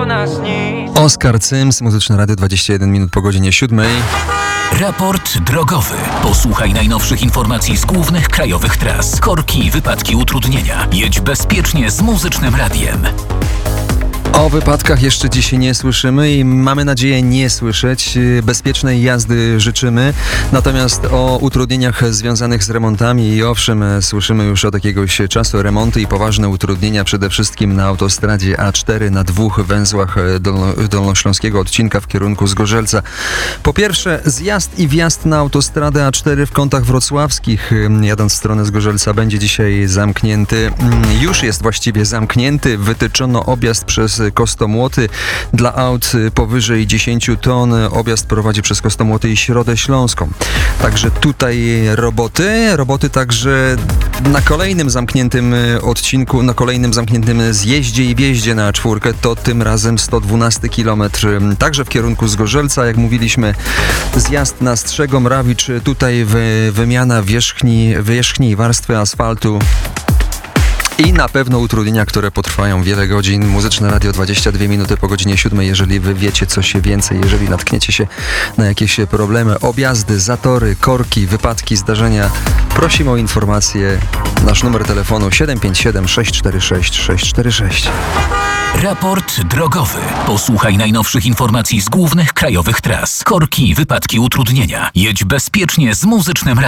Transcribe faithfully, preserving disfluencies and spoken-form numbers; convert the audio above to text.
u nas nic. Oskar Cyms, Muzyczne Radio, dwadzieścia jeden minut po godzinie siódmej. Raport drogowy. Posłuchaj najnowszych informacji z głównych krajowych tras. Korki, wypadki, utrudnienia. Jedź bezpiecznie z Muzycznym Radiem. O wypadkach jeszcze dzisiaj nie słyszymy i mamy nadzieję nie słyszeć. Bezpiecznej jazdy życzymy. Natomiast o utrudnieniach związanych z remontami i owszem, słyszymy już od jakiegoś czasu remonty i poważne utrudnienia przede wszystkim na autostradzie A cztery na dwóch węzłach dolno, dolnośląskiego odcinka w kierunku Zgorzelca. Po pierwsze, zjazd i wjazd na autostradę A cztery w kątach wrocławskich, jadąc w stronę Zgorzelca, będzie dzisiaj zamknięty. Już jest właściwie zamknięty. Wytyczono objazd przez Kostomłoty dla aut powyżej dziesięć ton. Objazd prowadzi przez Kostomłoty i Środę Śląską. Także tutaj roboty. Roboty także na kolejnym zamkniętym odcinku, na kolejnym zamkniętym zjeździe i wjeździe na A cztery. To tym razem sto dwunasty kilometr. Także w kierunku Zgorzelca, jak mówiliśmy, zjazd na Strzegom Rawicz. Tutaj wy, wymiana wierzchni, wierzchni i warstwy asfaltu. I na pewno utrudnienia, które potrwają wiele godzin. Muzyczne Radio, dwadzieścia dwie minuty po godzinie siódmej. Jeżeli wy wiecie coś więcej, jeżeli natkniecie się na jakieś problemy, objazdy, zatory, korki, wypadki, zdarzenia, prosimy o informacje. Nasz numer telefonu siedem pięć siedem sześć cztery sześć sześć cztery sześć. Raport drogowy. Posłuchaj najnowszych informacji z głównych krajowych tras. Korki, wypadki, utrudnienia. Jedź bezpiecznie z Muzycznym Radiem.